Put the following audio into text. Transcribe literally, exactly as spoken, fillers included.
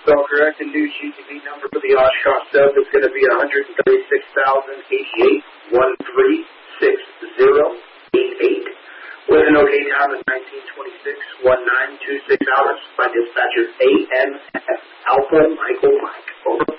spell correct, and new G T V number for the Oshkosh sub is going to be one hundred thirty-six thousand eighty-eight, one three six zero eight eight. With an OK time of nineteen twenty-six, nineteen twenty-six hours by dispatcher A M F Alpha Michael Mike. Over.